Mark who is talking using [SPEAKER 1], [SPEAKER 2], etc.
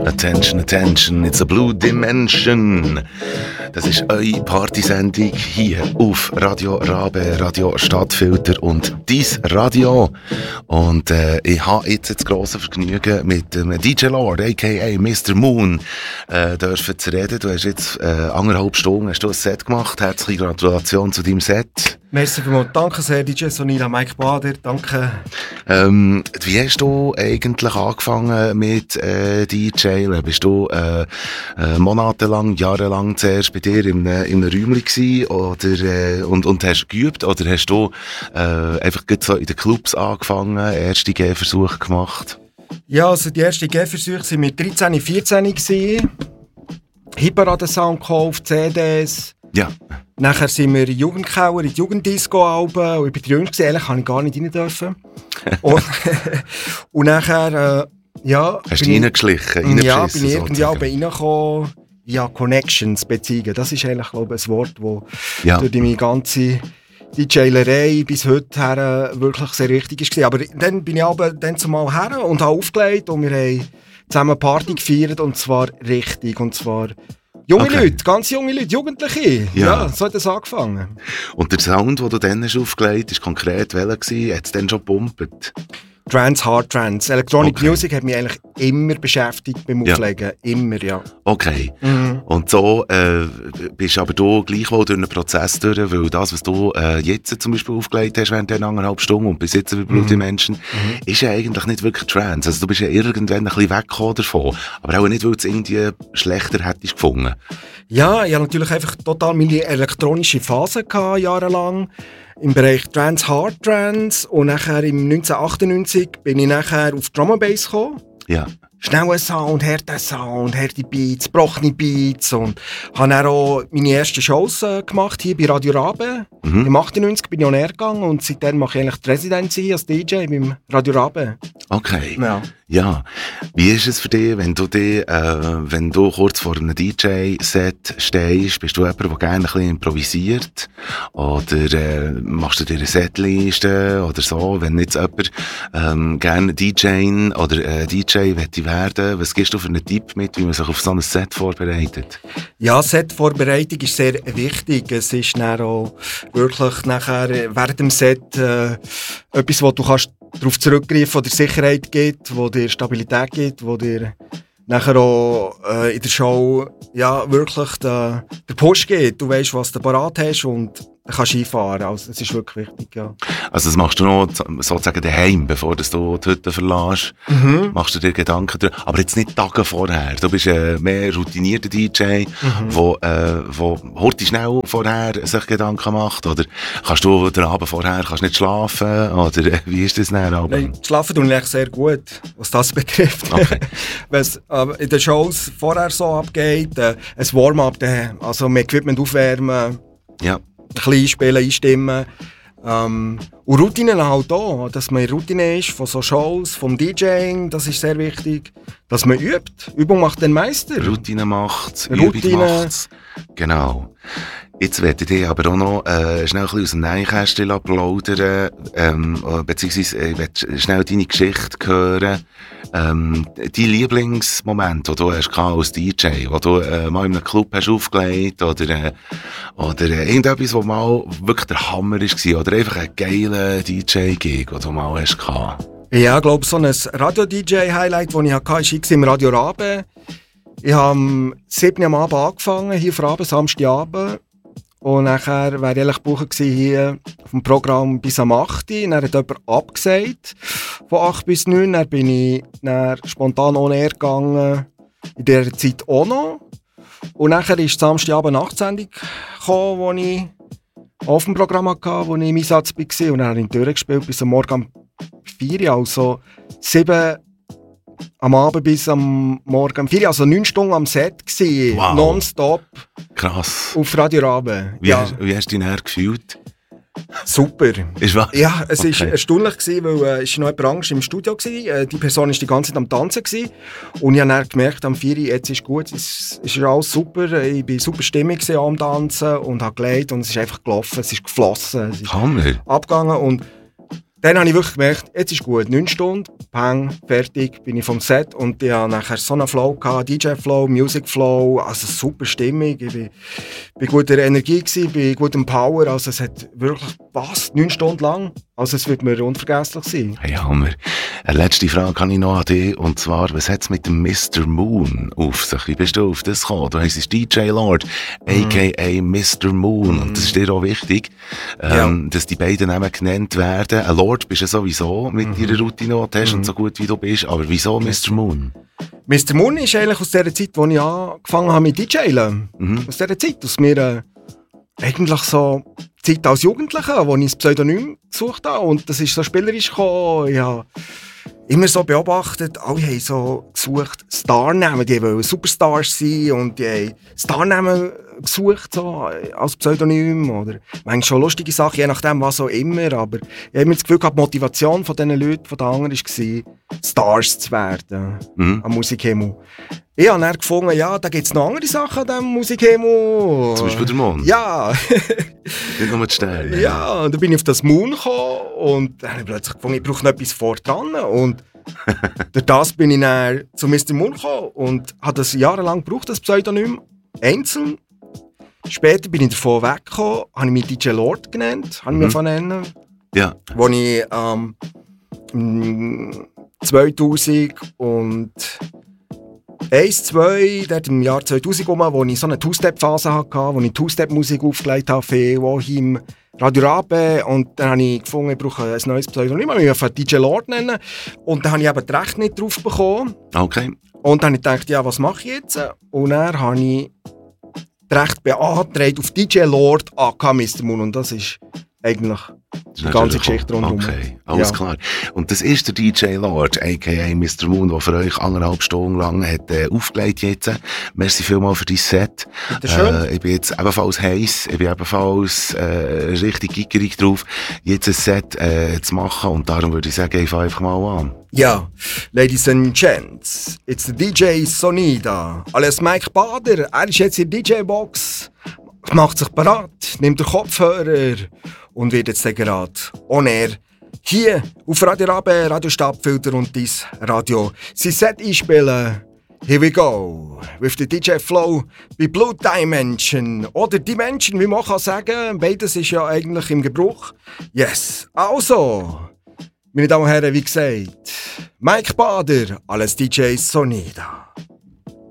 [SPEAKER 1] Attention, attention, it's a blue dimension. Das ist eure Partysendung hier auf Radio Rabe, Radio Stadtfilter und dies Radio. Und ich habe jetzt das grosse Vergnügen mit dem DJ Lord, a.k.a. Mr. Moon, dürfen zu reden. Du hast jetzt 1,5 Stunden hast du ein Set gemacht. Herzliche Gratulation zu deinem Set.
[SPEAKER 2] Merci vielmals. Danke sehr, DJ Sonila, Mike Bader. Danke.
[SPEAKER 1] Wie hast du eigentlich angefangen mit DJen? Bist du monatelang, jahrelang zuerst bei dir in einem Räumchen gewesen, oder, und hast geübt? Oder hast du einfach so in den Clubs angefangen, erste Gehversuche gemacht?
[SPEAKER 2] Ja, also die ersten Gehversuche waren mit 13, 14 gewesen. Hitparade-Sound gekauft, CDs.
[SPEAKER 1] Ja.
[SPEAKER 2] Nachher sind wir in den Jugendkeller, in die Jugenddisco-Alben. Und ich war jünger, ehrlich, kann ich gar nicht rein dürfen. und nachher, ja...
[SPEAKER 1] Hast du reingeschlichen?
[SPEAKER 2] Ja, bin ich irgendwie auch reingekommen. Ja, Connections, Beziehungen. Das ist eigentlich, glaube ich, ein Wort, das durch meine ganze DJlerei bis heute her wirklich sehr wichtig war. Aber dann bin ich aber dann zumal her und habe aufgelegt und wir haben zusammen eine Party gefeiert, und zwar richtig, und zwar... Junge Leute, ganz junge Leute, Jugendliche. Ja, so hat es angefangen.
[SPEAKER 1] Und der Sound, den du dann hast aufgelegt hast, war konkret welcher? Hat es dann schon gepumpt?
[SPEAKER 2] Trance, Hard Trance. Electronic Music hat mich eigentlich immer beschäftigt beim Auflegen. Immer, ja. Okay.
[SPEAKER 1] Mhm. Und so bist aber du gleichwohl durch einen Prozess durch, weil das, was du jetzt zum Beispiel aufgelegt hast während der 1,5 Stunden und bis jetzt bei Blue Dimension, ist ja eigentlich nicht wirklich Trance. Also du bist ja irgendwann ein bisschen weggekommen davon. Aber auch nicht, weil du es irgendwie schlechter hättest gefunden.
[SPEAKER 2] Ja, ich hatte natürlich einfach total meine elektronische Phase gehabt, jahrelang. Im Bereich Trance, Hard Trance, und nachher im 1998 bin ich nachher auf Drum and Bass gekommen. Ja. Schneller Sound, härter Sound, harte Beats, gebrochene Beats, und habe dann auch meine ersten Shows gemacht hier bei Radio Rabe. Im 98 bin ich on air gegangen und seitdem mache ich eigentlich die Residency als DJ beim Radio Rabe.
[SPEAKER 1] Okay. Ja. Wie ist es für dich, wenn du kurz vor einem DJ-Set stehst? Bist du jemand, der gerne ein bisschen improvisiert? Oder machst du dir eine Setliste oder so? Wenn jetzt jemand gerne DJ oder DJ möchte werden, was gibst du für einen Tipp mit, wie man sich auf so ein Set vorbereitet? Ja,
[SPEAKER 2] Set-Vorbereitung ist sehr wichtig. Es ist dann auch wirklich nachher während dem Set etwas, wo du kannst darauf zurückgreifen, wo dir Sicherheit gibt, wo dir Stabilität gibt, wo dir nachher auch in der Show wirklich der Push gibt. Du weißt, was du parat hast, und dann kannst du einfahren. Also, das ist wirklich wichtig, ja.
[SPEAKER 1] Also das machst du noch sozusagen daheim, bevor du die Hütte verlässt. Machst du dir Gedanken darüber. Aber jetzt nicht Tage vorher. Du bist ein mehr routinierter DJ, wo heute schnell vorher sich Gedanken macht. Oder kannst du den Abend vorher nicht schlafen? Oder wie ist das dann?
[SPEAKER 2] Nein, schlafen tue ich sehr gut, was das betrifft. Okay. Wenn es in den Shows vorher so abgeht, ein Warm-up, also mit Equipment aufwärmen. Ja. Ein bisschen einspielen, einstimmen. Und Routinen halt auch, dass man in Routine ist, von so Shows, vom DJing, das ist sehr wichtig. Dass man übt. Übung macht den Meister.
[SPEAKER 1] Routine macht's, Übung macht's. Genau. Jetzt werde ich dich aber auch noch schnell ein bisschen aus dem Nähkästchen plaudern, beziehungsweise ich möchte schnell deine Geschichte hören. Dein Lieblingsmoment, den du hast als DJ, wo du mal in einem Club hast aufgelegt, oder irgendetwas, wo mal wirklich der Hammer war, oder einfach ein geiler DJ-Gig, den du mal hast gehabt.
[SPEAKER 2] Ja, ich glaube, so ein Radio-DJ-Highlight, das ich hatte, war im Radio Rabe. Ich habe am 7. am Abend angefangen, hier auf Rabe, Samstagabend. Und nachher wäre ich eigentlich gebucht hier auf dem Programm bis am 8. Dann hat jemand abgesagt, von 8 bis 9. Dann bin ich spontan on air gegangen, in dieser Zeit auch noch. Und nachher ist Samstagabend eine Nachtsendung gekommen, die ich auf dem Programm hatte, wo ich im Einsatz war. Und dann habe ich durchgespielt bis am Morgen um 4 Uhr, also 7 am Abend bis am Morgen um 4 Uhr, also 9 Stunden am Set gewesen, wow. Nonstop.
[SPEAKER 1] Krass.
[SPEAKER 2] Auf Radio Rabe.
[SPEAKER 1] Wie hast du dich nachher gefühlt?
[SPEAKER 2] Super.
[SPEAKER 1] Ist wahr?
[SPEAKER 2] Ja, es war erstaunlich, weil es noch jemand anderes im Studio war. Die Person war die ganze Zeit am Tanzen. Und ich habe dann gemerkt, am 4 Uhr, jetzt ist gut, es ist alles super. Ich war super stimmig am Tanzen und habe gelegt und es ist einfach gelaufen, es ist geflossen. Es ist abgegangen und Dann habe ich wirklich gemerkt, jetzt ist gut, 9 Stunden, peng, fertig, bin ich vom Set und ich hatte nachher so einen Flow gehabt, DJ-Flow, Music-Flow, also super Stimmung, ich bin guter Energie gewesen, bin gutem Power, also es hat wirklich gepasst, 9 Stunden lang, also es wird mir unvergesslich sein.
[SPEAKER 1] Hey, Hammer. Eine letzte Frage kann ich noch an dich, und zwar, was hat es mit dem Mr. Moon auf sich? Wie bist du auf das gekommen? Du heisst DJ Lord, a.k.a. Mr. Moon, und das ist dir auch wichtig, dass die beiden Namen genannt werden. Ein Lord bist du sowieso mit deiner Routine, die hast und so gut wie du bist, aber wieso Mr. Moon?
[SPEAKER 2] Mr. Moon ist eigentlich aus der Zeit, wo ich angefangen habe mit DJen. Aus dieser Zeit, aus mir eigentlich so Zeit als Jugendlicher, wo ich das Pseudonym gesucht habe und das ist so spielerisch gekommen. Ich habe immer so beobachtet, alle haben so gesucht Starnamen, die wollen Superstars sein und die haben Starnamen gesucht so, als Pseudonym oder manchmal schon lustige Sachen, je nachdem was auch immer, aber ich habe immer das Gefühl gehabt, die Motivation von diesen Leuten, von den anderen war, Stars zu werden am Musikhimmel. Ich habe dann gefunden, ja, da gibt es noch andere Sachen an diesem Musikhimmel.
[SPEAKER 1] Zum Beispiel der Mond?
[SPEAKER 2] Ja.
[SPEAKER 1] Nicht nur die Sterne.
[SPEAKER 2] Ja, und dann bin ich auf das Moon gekommen und dann habe ich plötzlich gefunden, ich brauche noch etwas vordran. Und durch das bin ich dann zu Mr. Moon gekommen und habe das jahrelang gebraucht, das Pseudonym, einzeln. Später bin ich davon weggekommen, habe ich mich DJ Lord genannt, habe ich mich nennen.
[SPEAKER 1] Ja.
[SPEAKER 2] Wo ich 2000 und 2, dort im Jahr 2000 wo ich so eine Two-Step-Phase hatte, wo ich Two-Step-Musik aufgelegt habe, viel auch hier im Radio Rabe. Und dann habe ich gefunden, ich brauche ein neues Pseudonym, ich will DJ Lord nennen. Und dann habe ich eben das Recht nicht drauf bekommen.
[SPEAKER 1] Okay.
[SPEAKER 2] Und dann habe ich gedacht, ja, was mache ich jetzt? Und dann habe ich das Recht beantragt auf DJ Lord aka Mr. Moon. Und das ist eigentlich die ganze Geschichte rundherum.
[SPEAKER 1] Okay, alles klar. Und das ist der DJ Lord, a.k.a. Mr. Moon, der für euch 1,5 Stunden lang hat, aufgelegt jetzt. Merci vielmals für dein Set. Ich bin jetzt ebenfalls heiß, ich bin ebenfalls richtig gickerig drauf, jetzt ein Set zu machen. Und darum würde ich sagen, ich fange einfach mal an.
[SPEAKER 2] Ja, Ladies and Gents, it's the DJ Sonida. Alles Mike Bader, er ist jetzt in der DJ-Box, macht sich bereit, nimmt den Kopfhörer und wird jetzt gerade on air hier auf Radio Rabe, Radio Stabfilter und dein Radio sein Set einspielen. Here we go, with the DJ Flow bei Blue Dimension oder Dimension, wie man kann sagen, beides ist ja eigentlich im Gebrauch. Yes, also, meine Damen und Herren, wie gesagt, Mike Bader, alles DJ Sonida.